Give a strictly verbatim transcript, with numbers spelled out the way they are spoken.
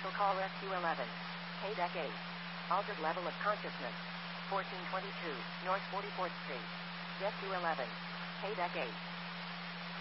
Special call S Q eleven. K deck eight. Altered level of consciousness. fourteen twenty-two North forty-fourth Street. S Q eleven. K deck eight.